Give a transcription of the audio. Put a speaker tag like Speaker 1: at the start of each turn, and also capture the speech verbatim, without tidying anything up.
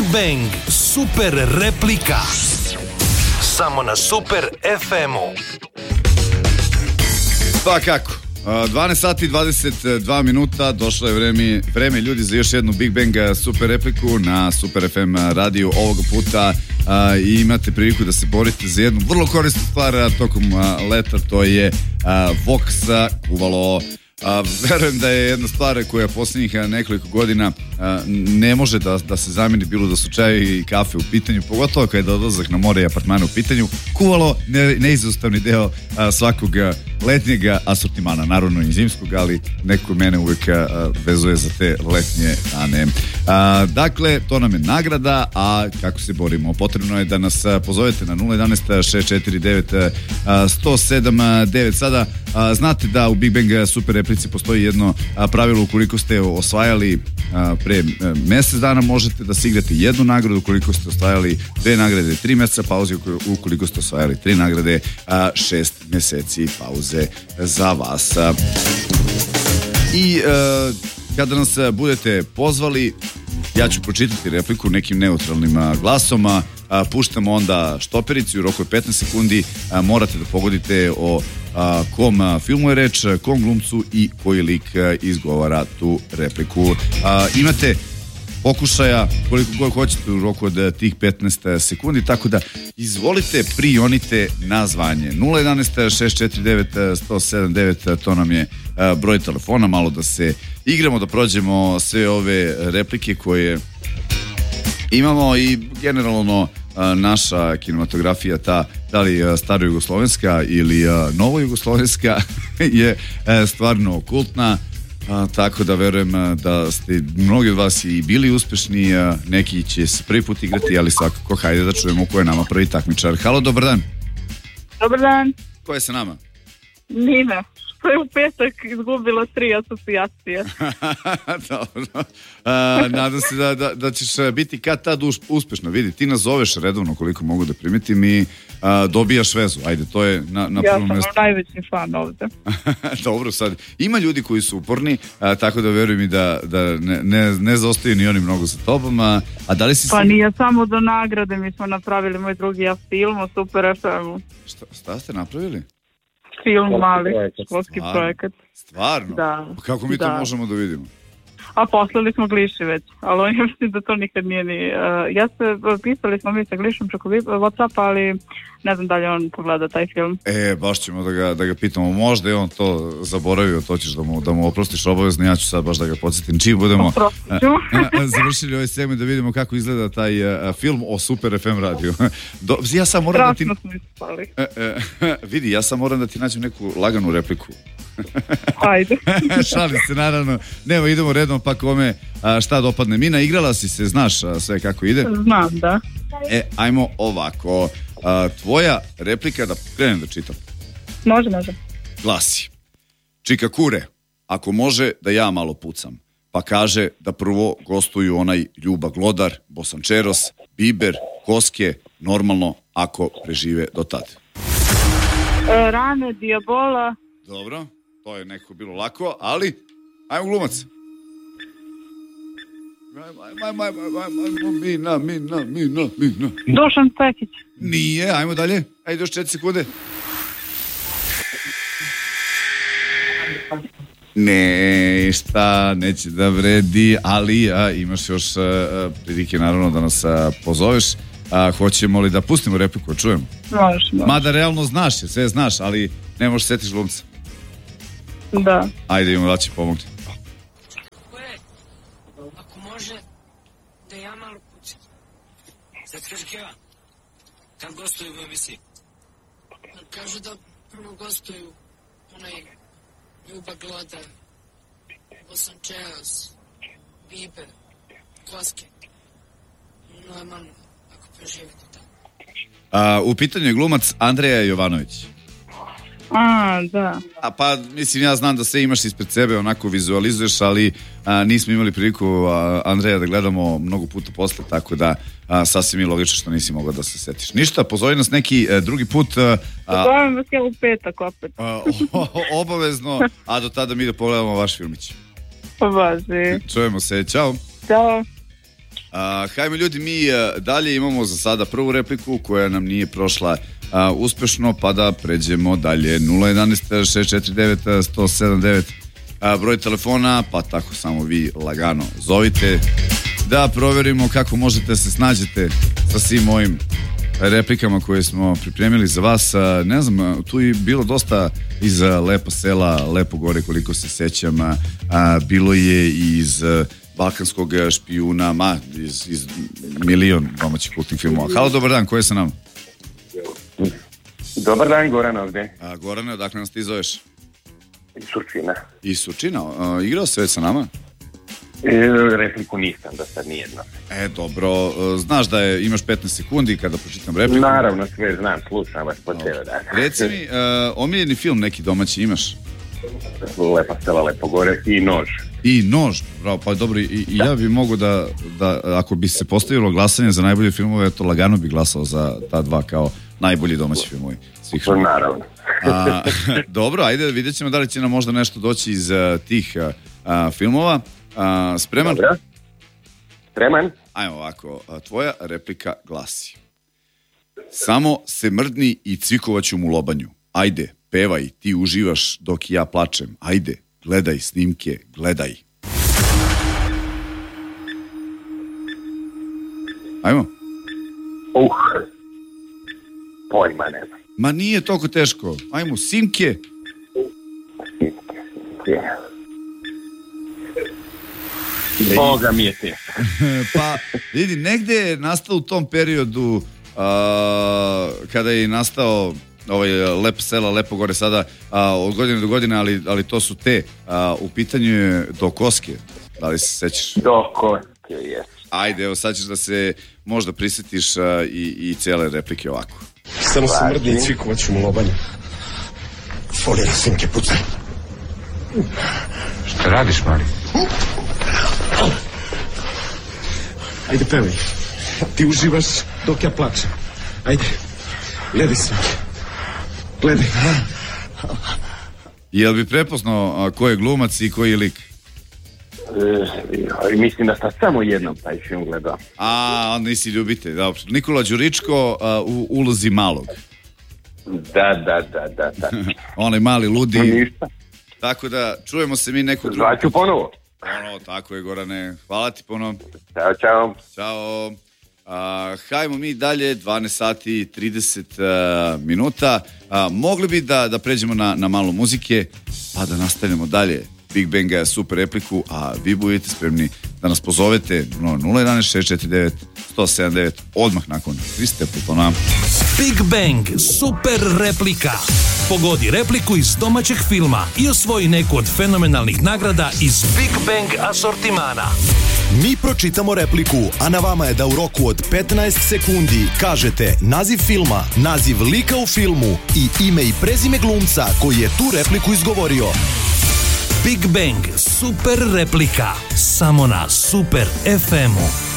Speaker 1: Bang super replika. Samo na Super ef emu.
Speaker 2: Pa kako? dvanaest sati i dvadeset dva minuta, došlo je vreme, vreme ljudi za još jednu Big Bang super repliku na Super ef em radiju. Ovoga puta a, imate priliku da se borite za jednu vrlo korisnu stvar a, tokom a, leta, to je a, Vox kuvalo. A, verujem da je jedna stvar koja posljednjih nekoliko godina a, ne može da, da se zameni, bilo da su čaj i kafe u pitanju, pogotovo kada je odlazak na more i apartmane u pitanju. Kuvalo ne, neizostavni deo a, svakog letnjeg asortimana, naravno i zimskog, ali neko mene uvek a, vezuje za te letnje dane. A, dakle, to nam je nagrada, a kako se borimo? Potrebno je da nas pozovete na nula jedanaest šest četiri devet sto sedam devet. Sada a, znate da u Big Bang super replici postoji jedno a, pravilo: ukoliko ste osvajali a, pre a, mesec dana, možete da se igrate jednu nagradu, ukoliko ste osvajali dve nagrade, tri meseca pauze, ukoliko ste osvajali tri nagrade, a, šest meseci pauze za vas. I a, kada nas budete pozvali, ja ću pročitati repliku nekim neutralnim a, glasom, a, a, puštamo onda štopericu i u roku petnaest sekundi a, morate da pogodite o a, kom a, filmu je reč, kom glumcu i koji lik a, izgovara tu repliku. A, imate pokušaja koliko god hoćete u roku od tih petnaest sekundi, tako da izvolite, prionite na zvanje. nula jedanaest šest četiri devet sto sedam devet, to nam je broj telefona, malo da se igramo, da prođemo sve ove replike koje imamo i generalno naša kinematografija, ta da li starojugoslovenska ili novojugoslovenska, je stvarno kultna. A, tako da verujem da ste mnogi od vas i bili uspešni, a, neki će se prvi put igrati, ali svakako hajde da čujemo ko je nama prvi takmičar. Halo, dobar dan.
Speaker 3: Dobar dan.
Speaker 2: Ko je sa nama?
Speaker 3: Nina. To je u petak izgubila tri asocijacije.
Speaker 2: Dobro. A, nadam se da, da, da ćeš biti kad tad uspešna. Vidi, ti nas zoveš redovno, koliko mogu da primetim, i a, dobijaš vezu. Ajde, to je na, na prvom mjestu.
Speaker 3: Ja sam najveći fan ovde.
Speaker 2: Dobro, sad, ima ljudi koji su uporni, a, tako da verujem i da, da ne, ne, ne zaostaju ni oni mnogo sa tobom. A, a da li si...
Speaker 3: Pa si... nije samo do nagrade, mi smo napravili moj drugi ja film o Super ef emu.
Speaker 2: Šta, šta ste napravili?
Speaker 3: Film mali, školski projekat.
Speaker 2: Stvarno?
Speaker 3: Da.
Speaker 2: Pa kako mi to
Speaker 3: da.
Speaker 2: možemo da vidimo?
Speaker 3: A poslali smo Gliši već, ali on je mislim da to nikad nije ni... Uh, ja se, pisali smo mi sa Glišom preko WhatsAppa, ali ne znam da li on pogleda taj film.
Speaker 2: E, baš ćemo da ga, da ga pitamo, možda je on to zaboravio, to ćeš da mu, da mu oprostiš obavezno, ja ću sad baš da ga podsjetim. Čim budemo završili ovaj segment da vidimo kako izgleda taj uh, film o Super ef em radiju. Do, ja sam moram da ti...
Speaker 3: smo ispali.
Speaker 2: E, e, vidi, ja sam moram da ti nađem neku laganu repliku.
Speaker 3: Ajde.
Speaker 2: Šalim se, naravno. Nemo, idemo redom pa kome a, šta dopadne. Mina, igrala si se, znaš a, sve kako ide?
Speaker 3: Znam, da.
Speaker 2: E, ajmo ovako. A, tvoja replika, da krenem da čitam.
Speaker 3: Može, može.
Speaker 2: Glasi: Čika kure, ako može da ja malo pucam, pa kaže da prvo gostuju onaj Ljuba Glodar, Bosančeros, Biber, Koske, normalno ako prežive do tad.
Speaker 3: E, rane, Dijabola.
Speaker 2: Dobro, to je neko bilo lako, ali ajmo glumac. Ajmo, ajmo, ajmo, ajmo, mina, mina, mina, mina.
Speaker 3: Dušan Pekić.
Speaker 2: Nije, ajmo dalje. Ajde još četiri sekunde. Ne, šta, neće da vredi, ali a, imaš još a, prilike naravno da nas a, pozoveš. A, hoćemo li da pustimo repliku, čujemo?
Speaker 3: Možeš, možeš.
Speaker 2: Mada realno znaš, sve znaš, ali ne možeš setiš glumca.
Speaker 3: Da.
Speaker 2: Ajde, imamo da će pomoći.
Speaker 4: Ako može, da ja malo pućem. Sad kaže Keva, kad gostuju u emisiji? Kažu da prvo gostuju onaj Ljuba Glodar, Bosančeros, Biber, Koske. Normalno, ako preživite tamo.
Speaker 2: A, u pitanju je glumac Andreja Jovanović.
Speaker 3: A, da.
Speaker 2: A pa, mislim, ja znam da sve imaš ispred sebe, onako vizualizuješ, ali a, nismo imali priliku a, Andreja da gledamo mnogo puta posle, tako da a, sasvim je logično što nisi mogla da se setiš. Ništa, pozove nas neki a, drugi put. A,
Speaker 3: Pozovem vas ja u petak opet.
Speaker 2: A, o, obavezno, a do tada mi da pogledamo vaš filmić.
Speaker 3: Važi.
Speaker 2: Čujemo se, čao.
Speaker 3: Ćao.
Speaker 2: Uh, hajmo ljudi, mi uh, dalje imamo za sada prvu repliku koja nam nije prošla uh, uspešno, pa da pređemo dalje. Nula jedanaest šest četiri devet jedan sedam devet uh, broj telefona, pa tako samo vi lagano zovite da proverimo kako možete se snađete sa svim ovim replikama koje smo pripremili za vas. Uh, ne znam, tu je bilo dosta iz uh, Lepa sela, Lepo gore, koliko se sećam, uh, bilo je iz uh, Balkanskog špijuna, ma, iz, iz milion domaćih kultnih filmova. Halo, dobar dan, ko je sa nama?
Speaker 5: Dobar dan, Goran ovde.
Speaker 2: A, Gorane, odakle nas ti zoveš?
Speaker 5: Iz Surčina.
Speaker 2: Iz Surčina, a, igrao se već sa nama?
Speaker 5: E, repliku nisam, da sad nijedno.
Speaker 2: E, dobro, znaš da je, imaš petnaest sekundi kada pročitam repliku?
Speaker 5: Naravno, sve znam, slušam vas po ceo dan.
Speaker 2: Reci mi, uh, omiljeni film neki domaći imaš?
Speaker 5: Lepa sela, Lepo gore i Nož.
Speaker 2: I Nož, bravo, pa dobro, i, i ja bi mogu da, da, ako bi se postavilo glasanje za najbolje filmove, to lagano bi glasao za ta dva kao najbolji domaći filmovi. Svih
Speaker 5: to naravno.
Speaker 2: A, dobro, ajde, vidjet ćemo da li će nam možda nešto doći iz uh, tih uh, filmova. Uh, spreman?
Speaker 5: Dobro. Spreman?
Speaker 2: Ajmo ovako, uh, tvoja replika glasi: samo se mrdni i cvikovaću mu lobanju. Ajde, pevaj, ti uživaš dok ja plačem. Ajde, gledaj snimke, gledaj. Ajmo.
Speaker 5: Uh, pojma ne znam.
Speaker 2: Ma nije toliko teško. Ajmo, Simke.
Speaker 5: Simke, Simke. Boga mi je teško.
Speaker 2: Pa, vidi, negde je nastao u tom periodu uh, kada je nastao ovaj Lepo sela, Lepo gore sada, a, od godine do godine, ali, ali to su te. A, u pitanju je Do koske. Da li se sećaš?
Speaker 5: Do koske, jes.
Speaker 2: Ajde, evo sad ćeš da se možda prisjetiš a, i, i cijele replike ovako.
Speaker 6: Samo se mrdni i cvikovaću mu lobanju. Folira Simke pucaj.
Speaker 7: Šta radiš, Mari?
Speaker 6: Ajde, pevaj. Ti uživaš dok ja plačem. Ajde, gledaj Simke. Gledaj.
Speaker 2: Jel bi prepoznao ko je glumac i koji je lik?
Speaker 5: E, mislim da sam samo jednom taj film gledao.
Speaker 2: A, on nisi ljubitelj, dobro. Nikola Đuričko a, u ulozi malog.
Speaker 5: Da, da, da, da, da.
Speaker 2: Onaj mali ludi.
Speaker 5: Ništa.
Speaker 2: Tako da, čujemo se mi neku drugu.
Speaker 5: Zvaću ponovo.
Speaker 2: Ono, tako je, Gorane. Hvala ti ponovo.
Speaker 5: Ćao, čao.
Speaker 2: Ćao. Uh, hajmo mi dalje, dvanaest sati i trideset uh, minuta. Uh, mogli bi da, da pređemo na, na malo muzike, pa da nastavimo dalje Big Banga super repliku, a vi budete spremni da nas pozovete no, nula jedanaest šest četiri devet jedan sedam devet odmah nakon Kriste Plutona.
Speaker 1: Big Bang super replika. Pogodi repliku iz domaćeg filma i osvoji neku od fenomenalnih nagrada iz Big Bang asortimana.
Speaker 8: Mi pročitamo repliku, a na vama je da u roku od petnaest sekundi kažete naziv filma, naziv lika u filmu i ime i prezime glumca koji je tu repliku izgovorio.
Speaker 1: Big Bang super replika. Samo na Super ef emu.